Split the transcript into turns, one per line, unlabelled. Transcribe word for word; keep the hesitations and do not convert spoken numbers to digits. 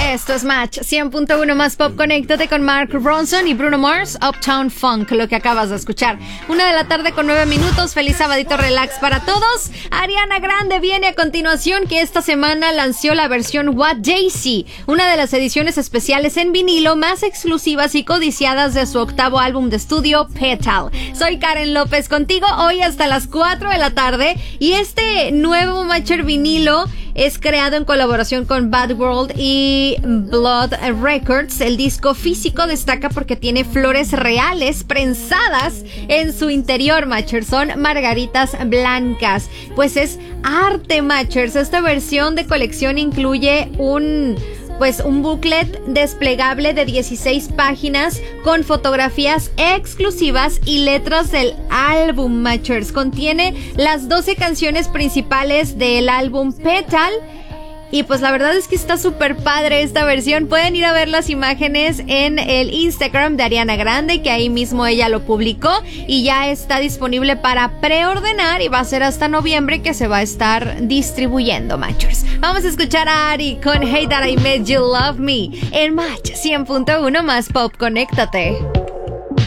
Esto es Match cien punto uno más Pop. Conéctate con Mark Ronson y Bruno Mars, Uptown Funk, lo que acabas de escuchar. Una de la tarde con nueve minutos. Feliz sabadito relax para todos. Ariana Grande viene a continuación, que esta semana lanzó la versión What Daisy, una de las ediciones especiales en vinilo más exclusivas y codiciadas de su octavo álbum de estudio, Petal. Soy Karen López contigo hoy hasta las cuatro de la tarde, y este nuevo Matcher vinilo es creado en colaboración con Bad World y Blood Records. El disco físico destaca porque tiene flores reales prensadas en su interior, Matchers. Son margaritas blancas. Pues es arte, Matchers. Esta versión de colección incluye un... pues un booklet desplegable de dieciséis páginas con fotografías exclusivas y letras del álbum, Matchers. Contiene las doce canciones principales del álbum Petal. Y pues la verdad es que está súper padre esta versión. Pueden ir a ver las imágenes en el Instagram de Ariana Grande, que ahí mismo ella lo publicó, y ya está disponible para preordenar, y va a ser hasta noviembre que se va a estar distribuyendo, Matchers. Vamos a escuchar a Ari con Hey That I Made You Love Me en Match cien punto uno más Pop. Conéctate.